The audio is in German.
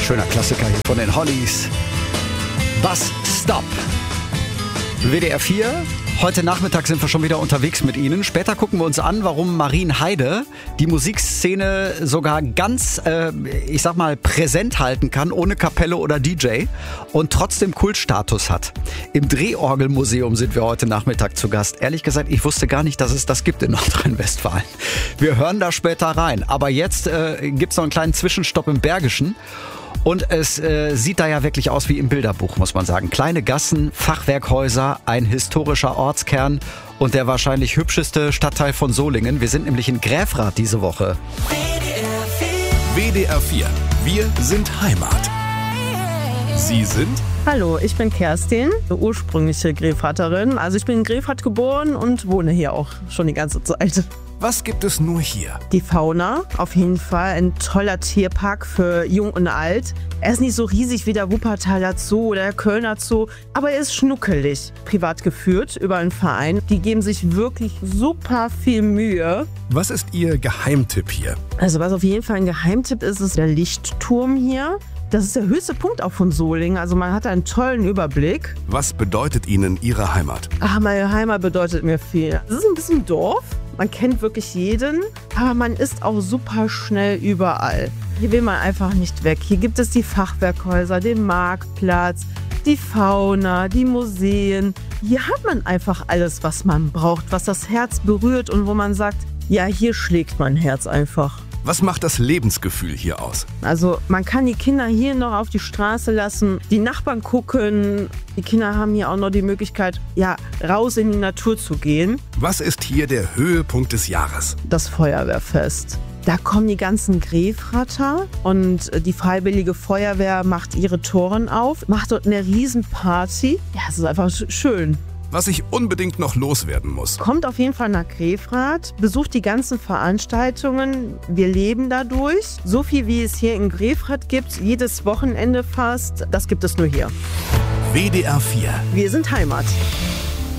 Schöner Klassiker hier von den Hollies. Bus Stop. WDR 4. Heute Nachmittag sind wir schon wieder unterwegs mit Ihnen. Später gucken wir uns an, warum Marienheide die Musikszene sogar ganz, präsent halten kann, ohne Kapelle oder DJ und trotzdem Kultstatus hat. Im Drehorgelmuseum sind wir heute Nachmittag zu Gast. Ehrlich gesagt, ich wusste gar nicht, dass es das gibt in Nordrhein-Westfalen. Wir hören da später rein. Aber jetzt gibt's noch einen kleinen Zwischenstopp im Bergischen. Und es sieht da ja wirklich aus wie im Bilderbuch, muss man sagen. Kleine Gassen, Fachwerkhäuser, ein historischer Ortskern und der wahrscheinlich hübscheste Stadtteil von Solingen. Wir sind nämlich in Gräfrath diese Woche. WDR 4. Wir sind Heimat. Sie sind? Hallo, ich bin Kerstin, ursprüngliche Gräfratterin. Also ich bin in Gräfrath geboren und wohne hier auch schon die ganze Zeit. Was gibt es nur hier? Die Fauna, auf jeden Fall ein toller Tierpark für Jung und Alt. Er ist nicht so riesig wie der Wuppertaler Zoo oder der Kölner Zoo, aber er ist schnuckelig. Privat geführt über einen Verein. Die geben sich wirklich super viel Mühe. Was ist Ihr Geheimtipp hier? Also was auf jeden Fall ein Geheimtipp ist der Lichtturm hier. Das ist der höchste Punkt auch von Solingen, also man hat einen tollen Überblick. Was bedeutet Ihnen Ihre Heimat? Meine Heimat bedeutet mir viel. Es ist ein bisschen Dorf, man kennt wirklich jeden, aber man ist auch super schnell überall. Hier will man einfach nicht weg. Hier gibt es die Fachwerkhäuser, den Marktplatz, die Fauna, die Museen. Hier hat man einfach alles, was man braucht, was das Herz berührt und wo man sagt, ja, hier schlägt mein Herz einfach. Was macht das Lebensgefühl hier aus? Also man kann die Kinder hier noch auf die Straße lassen, die Nachbarn gucken. Die Kinder haben hier auch noch die Möglichkeit, raus in die Natur zu gehen. Was ist hier der Höhepunkt des Jahres? Das Feuerwehrfest. Da kommen die ganzen Gräfratter und die Freiwillige Feuerwehr macht ihre Toren auf, macht dort eine Riesenparty. Ja, es ist einfach schön. Was ich unbedingt noch loswerden muss. Kommt auf jeden Fall nach Gräfrath, besucht die ganzen Veranstaltungen. Wir leben dadurch. So viel wie es hier in Gräfrath gibt, jedes Wochenende fast, das gibt es nur hier. WDR 4. Wir sind Heimat.